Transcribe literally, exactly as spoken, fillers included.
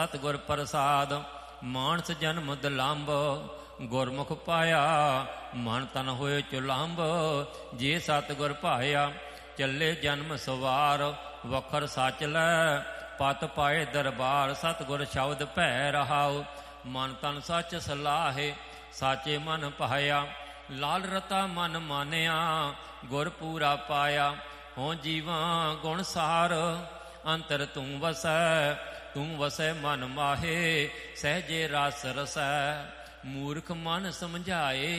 ਸਤਿਗੁਰ ਪ੍ਰਸਾਦ ਮਾਨਸ ਜਨਮ ਦਲੰਭ, ਗੁਰਮੁਖ ਪਾਇਆ ਮਨ ਤਨ ਹੋਏ ਚੁਲੰਭ। ਜੇ ਸਤਿਗੁਰ ਭਾਇਆ ਚੱਲੇ ਜਨਮ ਸਵਾਰ, ਵਖਰ ਸੱਚ ਲੈ ਪਤ ਪਾਏ ਦਰਬਾਰ। ਸਤਿਗੁਰ ਸ਼ਬਦ ਭੈ ਰਹਾਉ, ਮਨ ਤਨ ਸੱਚ ਸਲਾਹੇ, ਸਾਚੇ ਮਨ ਪਾਇਆ। ਲਾਲ ਰਤਾ ਮਨ ਮਾਨਿਆ, ਗੁਰ ਪੂਰਾ ਪਾਇਆ। ਹੋ ਜੀਵਾ ਗੁਣ ਸਾਰ, ਅੰਤਰ ਤੂੰ ਵਸੈ, ਤੂੰ ਵਸੈ ਮਨ ਮਾਹੇ। ਸਹਿਜੇ ਰਸ ਰਸੈ, ਮੂਰਖ ਮਨ ਸਮਝਾਏ।